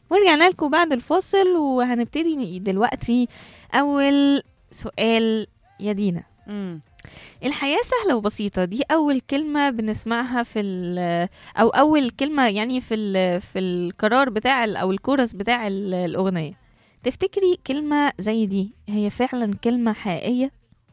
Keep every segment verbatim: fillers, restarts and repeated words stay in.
ورجعنا لكم بعد الفاصل وهنبتدي دلوقتي. أول سؤال يا دينا، امم الحياة سهلة وبسيطة دي أول كلمة بنسمعها في ال- أو أول كلمة يعني في ال- في القرار بتاع ال- أو الكورس بتاع ال- الأغنية. تفتكري كلمة زي دي هي فعلا كلمة حقيقية؟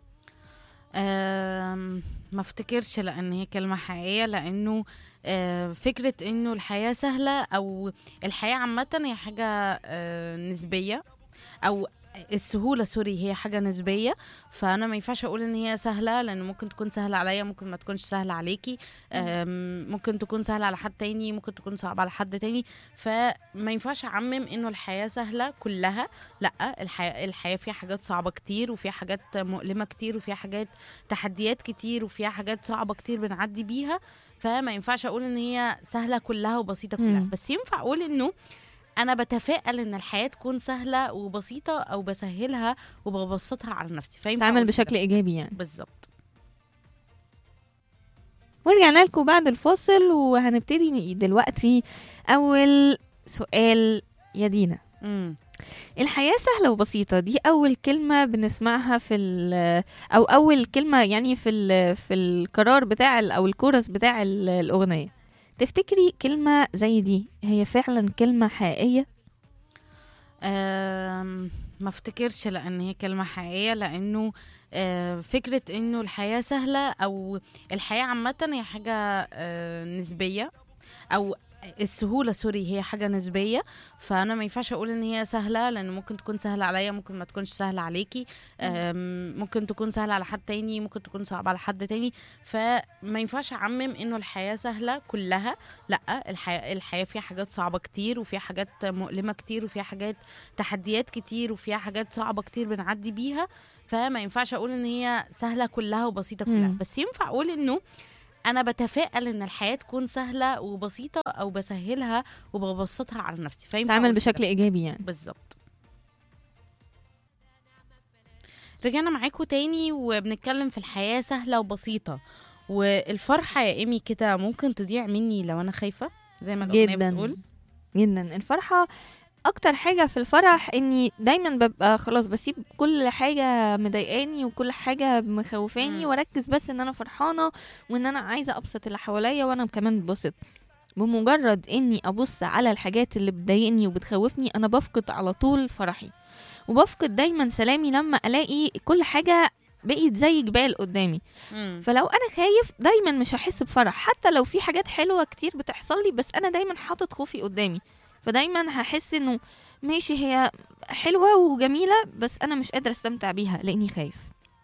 أم، ما افتكرش لان هي كلمة حقيقية، لانه آه، فكرة انه الحياة سهلة او الحياة عامة هي حاجة آه، نسبية، او السهولة سوري هي حاجة نسبية. فأنا ما ينفعش أقول إن هي سهلة، لأن ممكن تكون سهلة عليا، ممكن ما تكونش سهلة عليكي. أم، ممكن تكون سهلة على حد تاني، ممكن تكون صعبة على حد تاني. فما ينفعش أعمم إنه الحياة سهلة كلها. لأ، الحياة الحياة فيها حاجات صعبة كتير، وفيها حاجات مؤلمة كتير، وفيها حاجات تحديات كتير، وفيها حاجات صعبة كتير بنعدي بيها. فما ينفعش أقول إن هي سهلة كلها وبسيطة كلها، مم. بس ينفع أقول إنه انا بتفائل ان الحياه تكون سهله وبسيطه، او بسهلها وببسطها على نفسي. فينفع تعمل اقول كده بشكل إيجابي يعني. بالظبط. ورجعنا لكم بعد الفاصل وهنبتدي دلوقتي. أول سؤال يا دينا، امم الحياة سهلة وبسيطة دي أول كلمة بنسمعها في ال- أو أول كلمة يعني في ال- في القرار بتاع ال- أو الكورس بتاع ال- الأغنية. تفتكري كلمة زي دي هي فعلا كلمة حقيقية؟ أم، ما افتكرش لان هي كلمه حقيقيه، لانه آه، فكره انه الحياه سهله او الحياه عامه هي حاجه آه، نسبيه، او السهولة سوري هي حاجة نسبية. فأنا ما ينفعش أقول إن هي سهلة، لأن ممكن تكون سهلة عليا، ممكن ما تكونش سهلة عليكي. أم، ممكن تكون سهلة على حد تاني، ممكن تكون صعبة على حد تاني. فما ينفعش أعمم إنه الحياة سهلة كلها. لأ، الحياة الحياة فيها حاجات صعبة كتير، وفيها حاجات مؤلمة كتير، وفيها حاجات تحديات كتير، وفيها حاجات صعبة كتير بنعدي بيها. فما ينفعش أقول إن هي سهلة كلها وبسيطة كلها، مم. بس ينفع أقول إنه انا بتفائل ان الحياه تكون سهله وبسيطه، او بسهلها وببسطها على نفسي. فينفع تعمل اقول كده بشكل إيجابي يعني. بالظبط. رجعنا معاكم تاني وبنتكلم في الحياه سهله وبسيطه، والفرحه يا ايمي كده ممكن تضيع مني لو انا خايفه، زي ما الاغنيه جدا بتقول. جدا. الفرحة أكتر حاجة في الفرح إني دايما ببقى خلاص بسيب كل حاجة مضايقاني وكل حاجة مخوفاني مم. وأركز بس إن أنا فرحانة وإن أنا عايزة أبسط اللي حواليا وأنا كمان ببسط. بمجرد اني ابص على الحاجات اللي بتضايقني وبتخوفني انا بفقد على طول فرحي، وبفقد دايما سلامي لما الاقي كل حاجة بقيت زي جبال قدامي. مم. فلو انا خايف دايما مش هحس بفرح، حتى لو في حاجات حلوة كتير بتحصل لي بس انا دايما حاطط خوفي قدامي. فدايما هحس انه ماشي هي حلوة وجميلة بس انا مش قادرة استمتع بيها لاني خايف.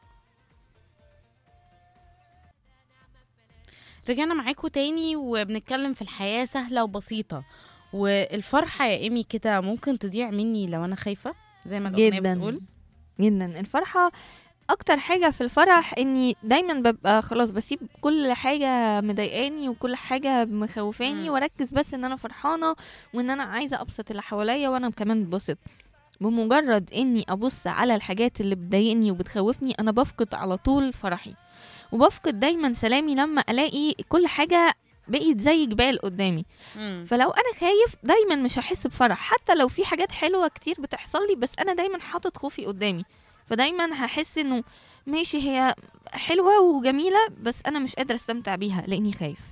رجعنا معاكم تاني وبنتكلم في الحياه سهله وبسيطه، والفرحه يا ايمي كده ممكن تضيع مني لو انا خايفه، زي ما الاغنيه جدا بتقول. جدا. الفرحة اكتر حاجة في الفرح اني دايما ببقى خلاص بسيب كل حاجة مضايقاني وكل حاجة مخوفاني مم. واركز بس ان انا فرحانة وان انا عايزة ابسط اللي حواليا وانا كمان ببسط. بمجرد اني ابص على الحاجات اللي بتضايقني وبتخوفني انا بفقد على طول فرحي، وبفقد دايما سلامي لما الاقي كل حاجة بقيت زي جبال قدامي. مم. فلو انا خايف دايما مش هحس بفرح، حتى لو في حاجات حلوة كتير بتحصل لي بس انا دايما حاطط خوفي قدامي. فدايما هحس انه ماشي هي حلوة وجميلة بس انا مش قادرة استمتع بيها لاني خايف.